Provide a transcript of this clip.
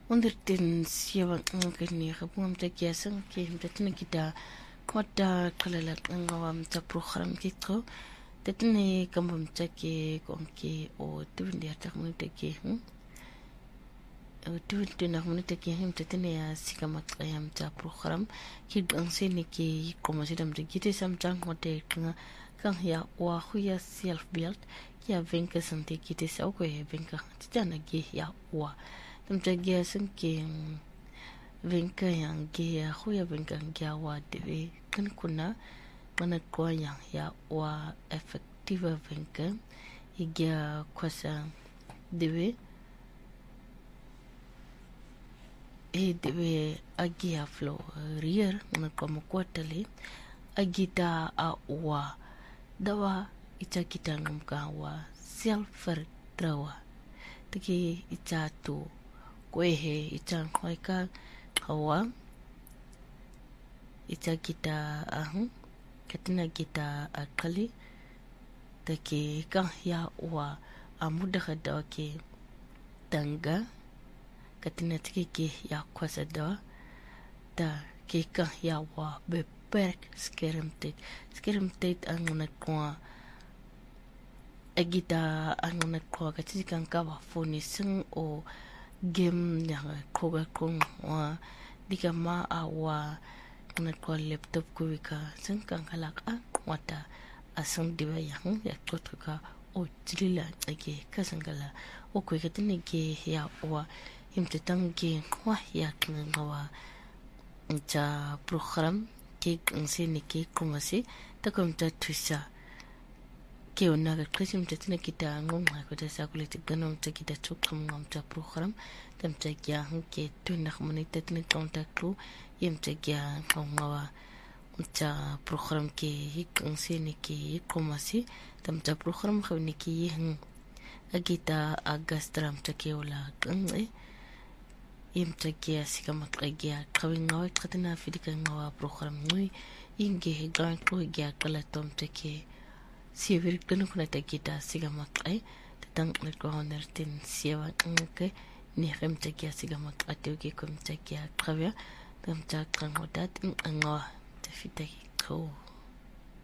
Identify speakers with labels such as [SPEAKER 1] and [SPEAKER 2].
[SPEAKER 1] Onder den siya ngani kapung ta kiasang ki mtatna kita kwata kalala ngawam ta program kiko tatne kambam ta ki konki o tundi ata munta ki o tundi na munta ki tatne ya sikamat ayam ta program ki gangse ni ki komasidam ta kite samjang hote kan ya wa huya self build ya venka sante kite sa ko venka tana ki ya wa tamtagia sanki venka yang gia huya venka gia wa dewe kan kuna mana kwa yang ya wa effective venka igia kwasa dewe dewe agia flow rear mana kwa mkwatali agita a wa dawa ita kita ngumka wa self trawa tiki ita tu kwehe itan kwaika hawa ita kita katina kita akali take kan ya wa amuda kada ke tanga katina take ya kwasa da ke kan ya wa beperk skermtet anguna kwa agita anguna kwa katika kawa foni sing o game yang koga kong wa dika ma awa na ko laptop ko wika sangkang halak wata asang diba yang ya kotuka o trila ake kasangala o ko katini ke ya wa himtetang ke wa ya ngawa ta program ke nsini ke kumasi takomta tusa ke onaga kresim tatina kita ngonga ko ta sakulit ganom ta kita tukam ngam ta program tam ta kya ke tunak monita tatina contact ru yem ta kya ngawa ta program ke hikanse ni ke komasi tam ta program khawni ki agita agastram ta ke ola kan yem ta kya sikamak agya khawin ngawa tatina fidika ngawa program ngui inge gan ko gya kala tom ta ke siya kana kuna kita sigamak ay tatang nagkohoner tin siya ke ni rem takia sigamak atyo ke kum takia kravya tam tak kangodat ang tafita ko